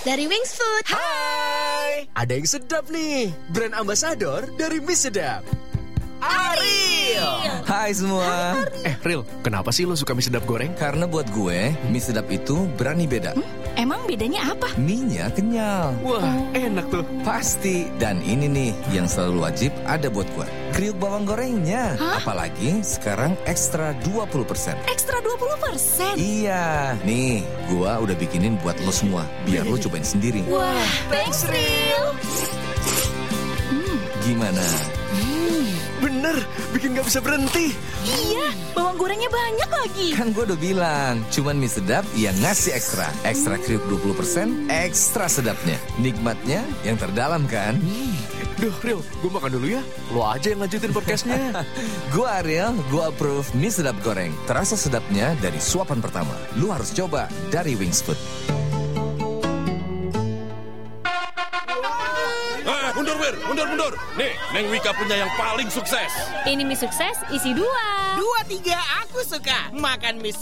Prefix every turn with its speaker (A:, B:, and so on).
A: dari Wings Food.
B: Hai! Ada yang sedap nih. Brand ambasador dari Mie Sedap. Ariel!
C: Hai semua.
B: Ril, kenapa sih lo suka mie sedap goreng?
C: Karena buat gue, mie sedap itu berani beda.
D: Emang bedanya apa?
C: Mie-nya kenyal.
B: Wah, enak tuh.
C: Pasti. Dan ini nih yang selalu wajib ada buat gue. Kriuk bawang gorengnya. Apalagi sekarang ekstra 20%.
D: Ekstra 20%?
C: Iya. Nih, gue udah bikinin buat lo semua. Biar lo cobain sendiri.
D: Wah, thanks Ril.
C: Gimana?
B: Bener, bikin gak bisa berhenti.
D: Iya, bawang gorengnya banyak lagi.
C: Kan gue udah bilang, cuman mie sedap yang ngasih ekstra. Ekstra kriuk 20%, ekstra sedapnya. Nikmatnya yang terdalam kan?
B: Duh, Ril, gue makan dulu ya. Lo aja yang lanjutin podcastnya.
C: Gue Ariel, gue approve mie sedap goreng. Terasa sedapnya dari suapan pertama. Lu harus coba dari Wings Food.
E: Mundur. Nih, Neng Wika punya yang paling sukses.
F: Ini mie sukses isi 2.
G: 2, 3, aku suka makan mie